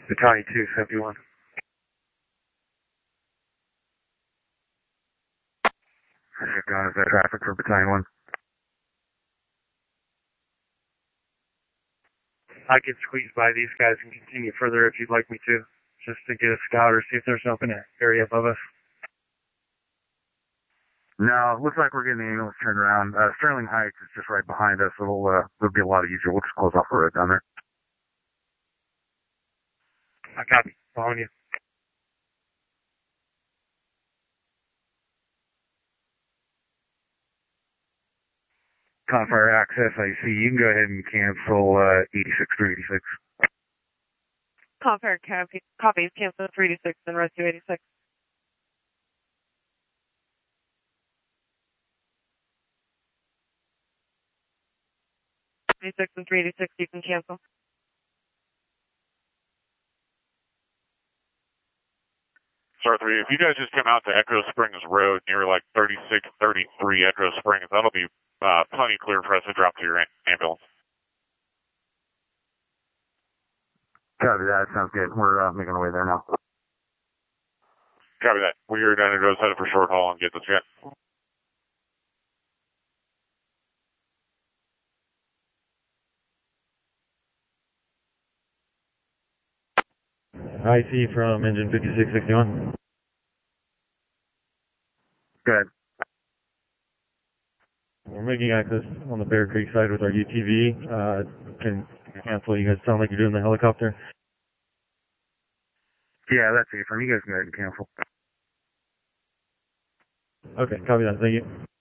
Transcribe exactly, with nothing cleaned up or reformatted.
Battalion two seventy-one. Check on is that traffic for Battalion one. I could squeeze by these guys and continue further if you'd like me to, just to get a scout or see if there's an open area above us. No, looks like we're getting the ambulance turned around. Uh, Sterling Heights is just right behind us. It'll, uh, it'll be a lot easier. We'll just close off the road down there. I copy. Following you. Confire access, I see. You can go ahead and cancel uh, eighty-six through eighty-six. Confire copy, copies, cancel three eighty-six and rescue eighty-six. eighty-six and three eighty-six, you can cancel. Star three, if you guys just come out to Echo Springs Road near like thirty-six thirty-three Echo Springs, that'll be uh, plenty clear for us to drop to your ambulance. Copy that. Sounds good. We're uh, making our way there now. Copy that. We're going to go set up for short haul and get the jet. I C from engine fifty-six sixty-one. Good. We're making access on the Bear Creek side with our U T V. Uh, can cancel. You guys sound like you're doing the helicopter. Yeah, that's it. From you guys can go ahead and cancel. Okay, copy that. Thank you.